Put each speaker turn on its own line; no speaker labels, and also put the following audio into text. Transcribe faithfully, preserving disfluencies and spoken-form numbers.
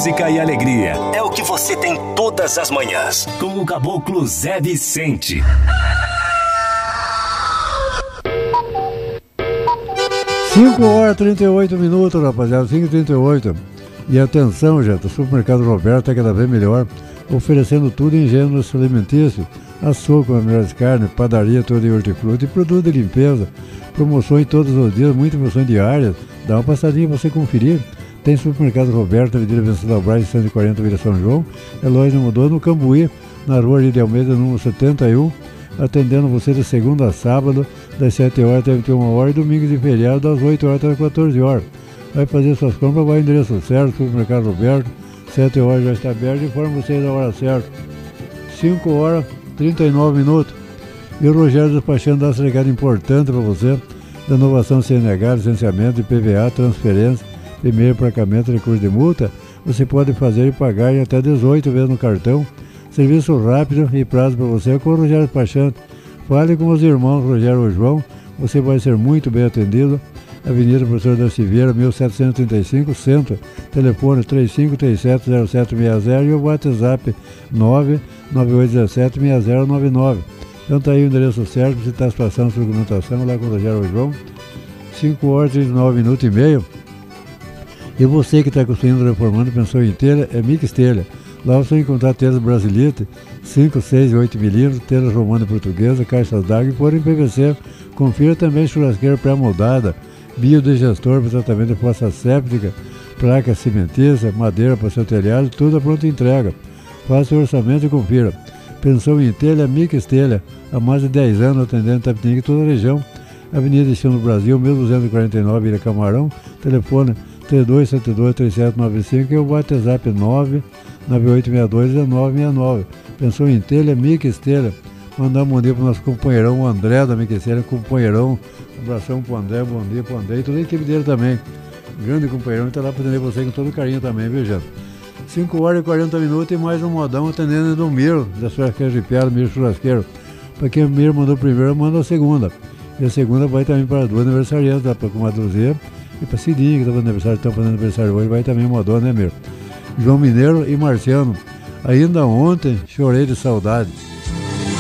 música e alegria. É o que você tem todas as manhãs. Com o Caboclo Zé Vicente.
cinco horas e trinta e oito minutos, rapaziada, cinco e trinta e oito. E atenção, gente, o Supermercado Roberto é cada vez melhor, oferecendo tudo em gêneros alimentícios, açúcar, melhores carnes, padaria, tudo em hortifruti e produto de limpeza. Promoções todos os dias, muitas promoções diárias. Dá uma passadinha pra você conferir. Tem Supermercado Roberto, Avenida Venceslau Braz, cento e quarenta, Vila São João. É loja mudou no Cambuí, na rua de Almeida, número setenta e um. Atendendo você de segunda a sábado, das sete horas até vinte e uma horas, e domingos e feriados, das oito horas até as quatorze horas. Vai fazer suas compras, vai ao endereço certo, Supermercado Roberto, sete horas já está aberto, informa vocês a hora certa. cinco horas e trinta e nove minutos. E o Rogério despachando dá esse recado importante para você, da inovação C N H, licenciamento de P V A, transferência, primeiro emplacamento, recurso de multa, você pode fazer e pagar em até dezoito vezes no cartão. Serviço rápido e prazo para você com o Rogério Despachante. Fale com os irmãos Rogério e João, você vai ser muito bem atendido. Avenida Professor Darcy Vieira, mil setecentos e trinta e cinco, Centro. Telefone três cinco três sete zero sete seis zero e o WhatsApp nove nove oito um sete seis zero nove nove. Então tá aí o endereço certo, você está passando sua documentação lá com o Rogério e João. cinco horas e trinta e nove minutos e meio. E você que está construindo, reformando, pensou em telha, é Mix Telha. Lá você vai encontrar telhas Brasilite, cinco, seis e oito milímetros, telhas romana e portuguesa, caixas d'água e forro em P V C. Confira também churrasqueira pré-moldada, biodigestor para tratamento de fossa séptica, placa cimentícia, madeira para seu telhado, tudo a pronta entrega. Faça o orçamento e confira. Pensou em telha, Mix Telha, há mais de dez anos atendendo Tapetininga e toda a região. Avenida Estilo do Brasil, mil duzentos e quarenta e nove, Ilha Camarão, telefone três dois sete dois três sete nove cinco e o WhatsApp nove nove oito seis dois um nove seis nove. Pensou em telha, Mix Telha. Mandar um bom dia para o nosso companheirão, o André da Mix Telha, companheirão. Um abração para o André, bom dia para o André e toda a equipe dele também. Grande companheirão, está lá para atender você com todo carinho também, viu, gente? cinco horas e quarenta minutos e mais um modão atendendo do Miro, da churrasqueira de piada, Miro Churrasqueiro. Para quem o Miro mandou primeiro, manda a segunda. E a segunda vai também para duas aniversariantes, para a comadre Luzia e para Cidinha, que está fazendo aniversário, estão fazendo aniversário hoje, vai também modão, né, Miro? João Mineiro e Marciano. Ainda ontem chorei de saudade.